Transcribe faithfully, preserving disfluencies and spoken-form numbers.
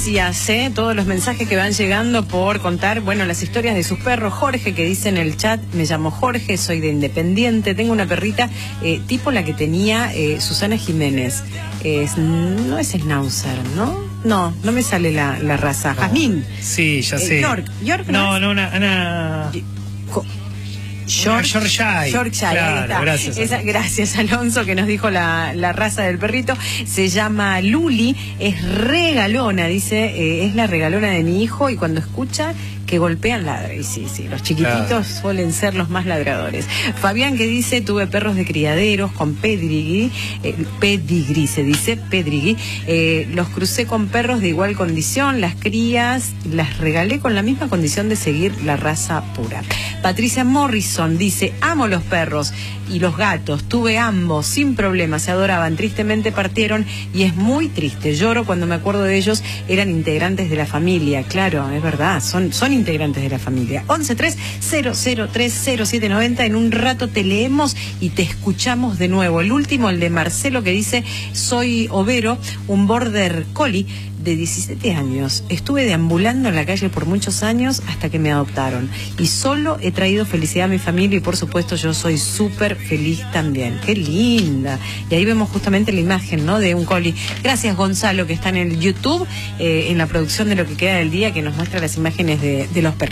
Gracias, eh, todos los mensajes que van llegando por contar, bueno, las historias de sus perros. Jorge, que dice en el chat, me llamo Jorge, soy de Independiente, tengo una perrita eh, tipo la que tenía eh, Susana Jiménez. Es, no es Schnauzer, ¿no? No, no me sale la, la raza. No. Jazmín. Sí, ya Eh, sé. York, York, No, ¿no? no, una... una... Co- York, Yorkshire. Yorkshire, Claro, ahí está. gracias, Esa, gracias, Alonso, que nos dijo la, la raza del perrito. Se llama Luli, es regalona, dice, eh, es la regalona de mi hijo, y cuando escucha que golpean ladra. Y sí, sí, los chiquititos claro. suelen ser los más ladradores. Fabián, que dice, tuve perros de criaderos con pedigree, eh, pedigree se dice, pedigree, eh, los crucé con perros de igual condición, las crías las regalé con la misma condición de seguir la raza pura. Patricia Morrison dice, amo los perros y los gatos, tuve ambos sin problemas, se adoraban, tristemente partieron y es muy triste, lloro cuando me acuerdo de ellos, eran integrantes de la familia. Claro, es verdad, son, son integrantes de la familia. once tres cero cero tres cero siete noventa, en un rato te leemos y te escuchamos de nuevo. El último, el de Marcelo, que dice, soy overo, un border collie de diecisiete años. Estuve deambulando en la calle por muchos años hasta que me adoptaron. Y solo he traído felicidad a mi familia y por supuesto yo soy súper feliz también. ¡Qué linda! Y ahí vemos justamente la imagen, ¿no?, de un collie. Gracias, Gonzalo, que está en el YouTube, eh, en la producción de Lo que queda del día, que nos muestra las imágenes de, de los perros.